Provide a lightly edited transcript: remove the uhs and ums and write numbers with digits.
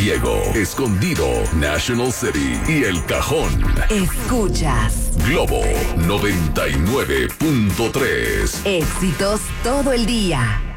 Diego, Escondido, National City y El Cajón. Escuchas Globo 99.3. éxitos todo el día.